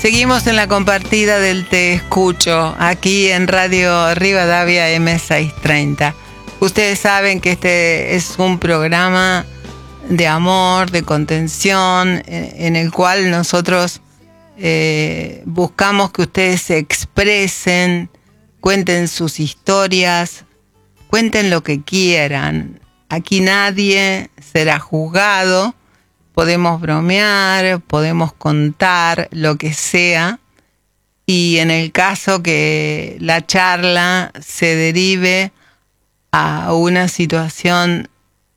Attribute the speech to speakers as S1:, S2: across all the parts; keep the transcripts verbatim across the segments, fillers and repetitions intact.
S1: Seguimos en la compartida del Te Escucho, aquí en Radio Rivadavia eme seiscientos treinta. Ustedes saben que este es un programa de amor, de contención, en el cual nosotros eh, buscamos que ustedes se expresen, cuenten sus historias, cuenten lo que quieran. Aquí nadie será juzgado. Podemos bromear, podemos contar lo que sea, y en el caso que la charla se derive a una situación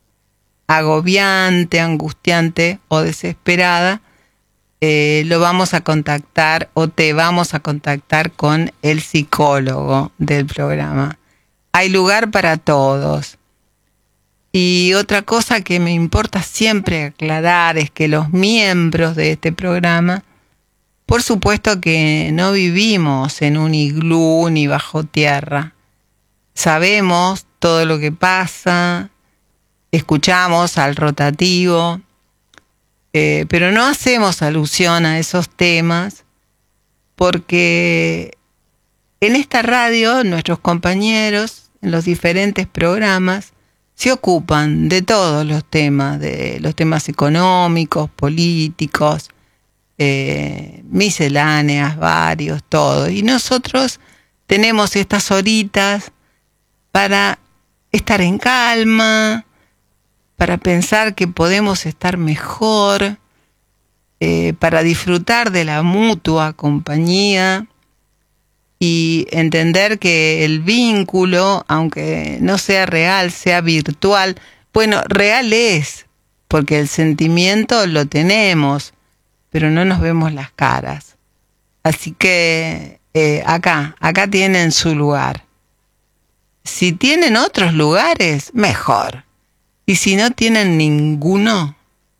S1: agobiante, angustiante o desesperada, eh, lo vamos a contactar o te vamos a contactar con el psicólogo del programa. Hay lugar para todos. Y otra cosa que me importa siempre aclarar es que los miembros de este programa, por supuesto que no vivimos en un iglú ni bajo tierra. Sabemos todo lo que pasa, escuchamos al rotativo, eh, pero no hacemos alusión a esos temas porque en esta radio nuestros compañeros, en los diferentes programas, se ocupan de todos los temas, de los temas económicos, políticos, eh, misceláneas, varios, todos. Y nosotros tenemos estas horitas para estar en calma, para pensar que podemos estar mejor, eh, para disfrutar de la mutua compañía y entender que el vínculo, aunque no sea real, sea virtual, bueno, real es, porque el sentimiento lo tenemos, pero no nos vemos las caras. Así que eh, acá, acá tienen su lugar. Si tienen otros lugares, mejor. Y si no tienen ninguno,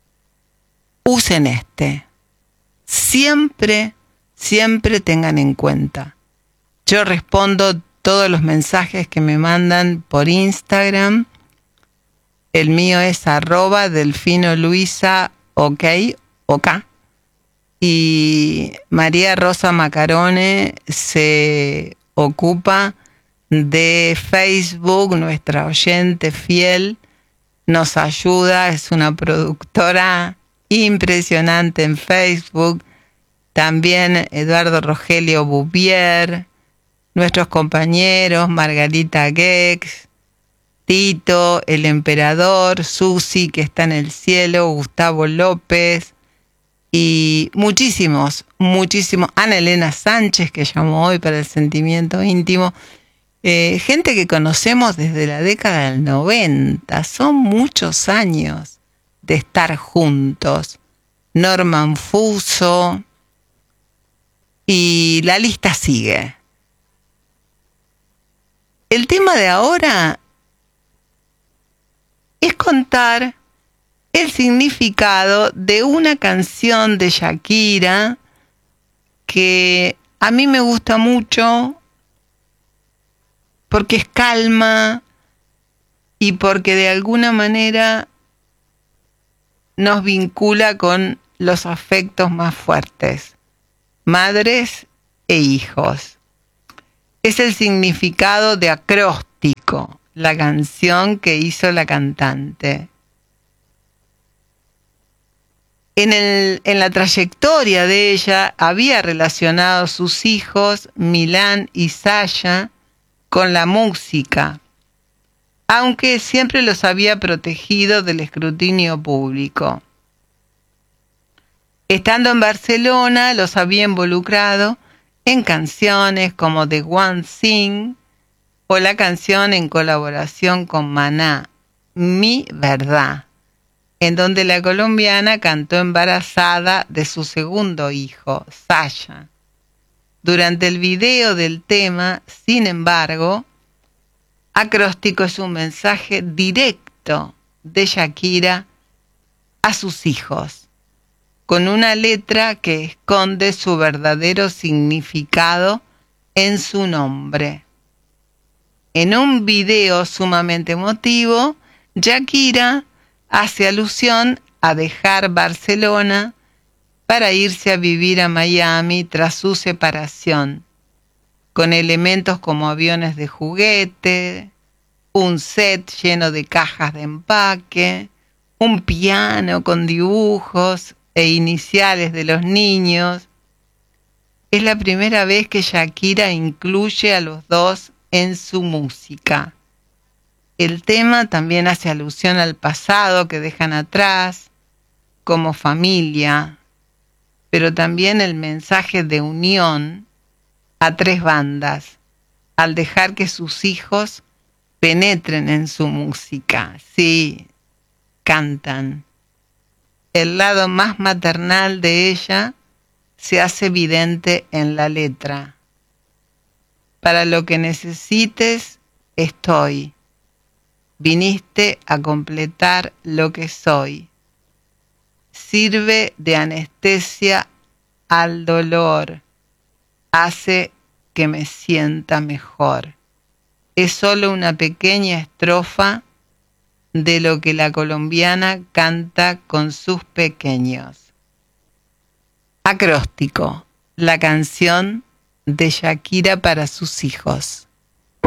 S1: usen este. Siempre, siempre tengan en cuenta. Yo respondo todos los mensajes que me mandan por Instagram. El mío es arroba delfino luisa ok, ok. Y María Rosa Macarone se ocupa de Facebook, nuestra oyente fiel, nos ayuda, es una productora impresionante en Facebook. También Eduardo Rogelio Bouvier, nuestros compañeros Margarita Gex, Tito, el emperador, Susi, que está en el cielo, Gustavo López, y muchísimos, muchísimos, Ana Elena Sánchez, que llamó hoy para el sentimiento íntimo, eh, gente que conocemos desde la década del noventa, son muchos años de estar juntos. Norman Fuso, y la lista sigue. El tema de ahora es contar el significado de una canción de Shakira que a mí me gusta mucho porque es calma y porque de alguna manera nos vincula con los afectos más fuertes, madres e hijos. Es el significado de Acróstico, la canción que hizo la cantante. En, el, en la trayectoria de ella había relacionado a sus hijos, Milán y Sasha, con la música, aunque siempre los había protegido del escrutinio público. Estando en Barcelona, los había involucrado en canciones como The One Thing o la canción en colaboración con Maná, Mi Verdad, en donde la colombiana cantó embarazada de su segundo hijo, Sasha. Durante el video del tema, sin embargo, Acróstico es un mensaje directo de Shakira a sus hijos, con una letra que esconde su verdadero significado en su nombre. En un video sumamente emotivo, Shakira hace alusión a dejar Barcelona para irse a vivir a Miami tras su separación, con elementos como aviones de juguete, un set lleno de cajas de empaque, un piano con dibujos e iniciales de los niños. Es la primera vez que Shakira incluye a los dos en su música. El tema también hace alusión al pasado que dejan atrás, como familia, pero también el mensaje de unión a tres bandas, al dejar que sus hijos penetren en su música. Sí, cantan. El lado más maternal de ella se hace evidente en la letra. Para lo que necesites, estoy. Viniste a completar lo que soy. Sirve de anestesia al dolor. Hace que me sienta mejor. Es solo una pequeña estrofa de lo que la colombiana canta con sus pequeños. Acróstico, la canción de Shakira para sus hijos.